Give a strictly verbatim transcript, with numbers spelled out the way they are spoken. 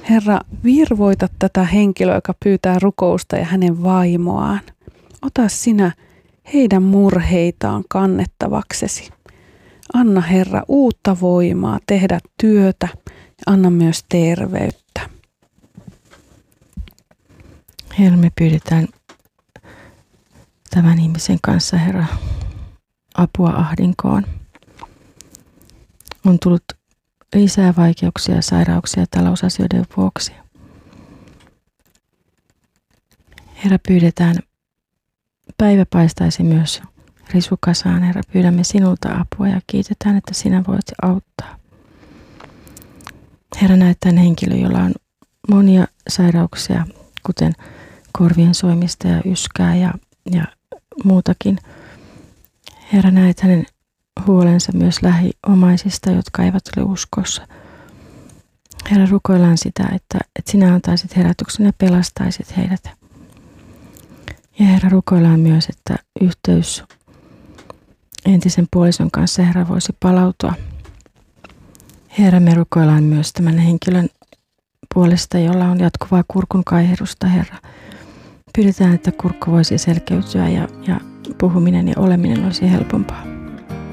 Herra, virvoita tätä henkilöä, joka pyytää rukousta ja hänen vaimoaan. Ota sinä heidän murheitaan kannettavaksesi. Anna Herra uutta voimaa tehdä työtä ja anna myös terveyttä. Herra, me pyydetään tämän ihmisen kanssa, Herra, apua ahdinkoon. On tullut lisää vaikeuksia, sairauksia talousasioiden vuoksi. Herra, pyydetään, päivä paistaisi myös risukasaan. Herra, pyydämme sinulta apua ja kiitetään, että sinä voit auttaa. Herra, näet tämän henkilön, jolla on monia sairauksia, kuten korvien soimista ja yskää ja, ja muutakin. Herra, näet hänen huolensa myös lähiomaisista, jotka eivät ole uskossa. Herra, rukoillaan sitä, että, että sinä antaisit herätyksen ja pelastaisit heidät. Ja Herra, rukoillaan myös, että yhteys entisen puolison kanssa, Herra, voisi palautua. Herra, me rukoillaan myös tämän henkilön puolesta, jolla on jatkuvaa kurkun kaihdusta, Herra. Pyydetään, että kurkku voisi selkeytyä ja, ja puhuminen ja oleminen olisi helpompaa.